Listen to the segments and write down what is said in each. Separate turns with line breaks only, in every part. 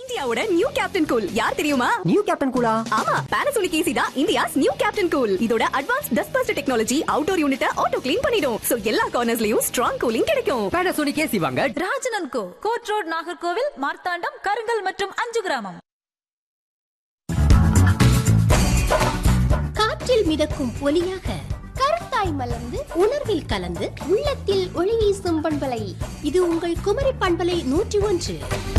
இந்தியாவோட new captain cool யார் தெரியுமா?
நியூ கேப்டன் கூலா?
ஆமா, Panasonic AC தான் இந்தியாஸ் நியூ கேப்டன் கூல். இதோட advance dust Bastar technology outdoor யூனிட்ட auto clean பண்ணிடும். சோ எல்லா கார்னர்ஸ்லயும் ஸ்ட்ராங் கூலிங் கிடைக்கும்.
Panasonic AC வாங்க.
ராஜன் & கோ, கோட் ரோட், நாகர்கோவில், மார்த்தாண்டம், கருங்கல் மற்றும் 5 கிராமம்.
காற்றில் மிதக்கும் ஒலியாக கருத்தாய் மலர்ந்து உணர்வில் கலந்து உள்ளத்தில் ஒளி வீசும் பண்பலை. இது உங்கள் குமரி பண்பலை 101.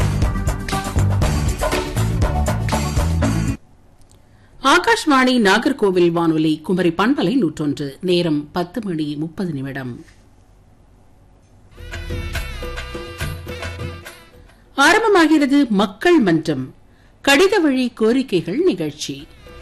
ஆகாஷ்வாணி நாகர்கோவில் வானொலி குமரி பண்பலை 101. நேரம் 10:30. ஆரம்பமாகிறது மக்கள் மன்றம் கடித வழி கோரிக்கைகள் நிகழ்ச்சி.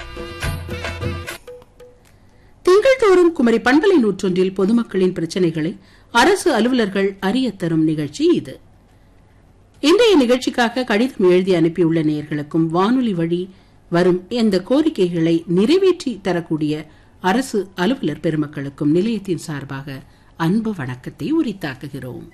திங்கள்தோறும் குமரி பண்பலை 101 பொதுமக்களின் பிரச்சனைகளை அரசு அலுவலர்கள் அறிய தரும் நிகழ்ச்சி இது. இன்றைய நிகழ்ச்சிக்காக கடிதம் எழுதி அனுப்பியுள்ள நேயர்களுக்கும் வானொலி வழி வரும் இந்த கோரிக்கைகளை நிறைவேற்றி தரக்கூடிய அரசு அலுவலர் பெருமக்களுக்கும் நிலையத்தின் சார்பாக அன்பு வணக்கத்தை உரித்தாக்குகிறோம்.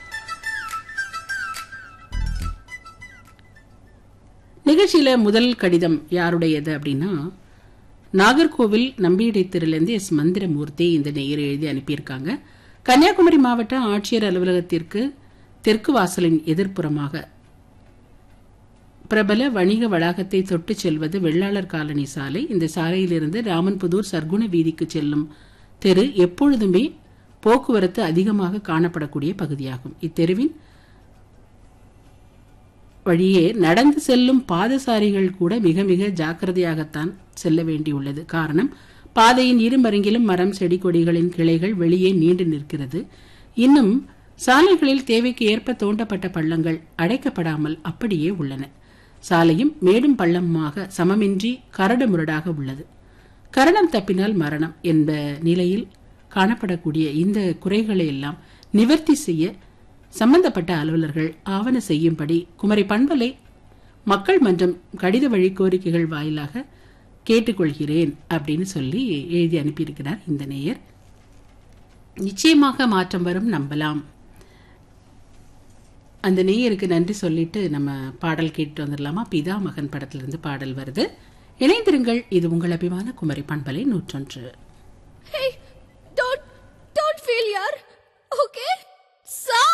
நிகழ்ச்சியில முதல் கடிதம் யாருடையது அப்படின்னா, நாகர்கோவில் நம்பியடை தெருவிலிருந்து எஸ் மந்திரமூர்த்தி இந்த நேயர் எழுதி அனுப்பியிருக்காங்க. கன்னியாகுமரி மாவட்ட ஆட்சியர் அலுவலகத்திற்கு தெற்கு வாசலின் எதிர்ப்புறமாக பிரபல வணிக வளாகத்தை தொட்டு செல்வது வெள்ளாளர் காலனி சாலை. இந்த சாலையிலிருந்து ராமன்புதூர் சர்க்குண வீதிக்கு செல்லும் தெரு எப்பொழுதுமே போக்குவரத்து அதிகமாக காணப்படக்கூடிய பகுதியாகும். இத்தெருவின் வழியே நடந்து செல்லும் பாதசாரிகள் கூட மிக மிக ஜாக்கிரதையாகத்தான் செல்ல வேண்டியுள்ளது. காரணம், பாதையின் இருமருங்கிலும் மரம் செடி கொடிகளின் கிளைகள் வெளியே நீண்டு நிற்கிறது. இன்னும் சாலைகளில் தேவைக்கு ஏற்ப தோண்டப்பட்ட பள்ளங்கள் அடைக்கப்படாமல் அப்படியே உள்ளன. சாலையும் மேடும் பள்ளமாக சமமின்றி கரடு முரடாக உள்ளது. கரணம் தப்பினால் மரணம் என்ற நிலையில் காணப்படக்கூடிய இந்த குறைகளை எல்லாம் நிவர்த்தி செய்ய சம்பந்தப்பட்ட அலுவலர்கள் ஆவண செய்யும்படி குமரி பண்பலை மக்கள் மன்றம் கடித வழி கோரிக்கைகள் வாயிலாக கேட்டுக்கொள்கிறேன் அப்படின்னு சொல்லி எழுதி அனுப்பியிருக்கிறார் இந்த நேயர். நிச்சயமாக மாற்றம் வரும், நம்பலாம். அந்த நேயருக்கு நன்றி சொல்லிட்டு நம்ம பாடல் கேட்டு வந்துடலாமா? பிதா மகன் படத்திலிருந்து பாடல் வருது. இணைந்திருங்கள். இது உங்கள் அபிமான குமரி பண்பலை 101.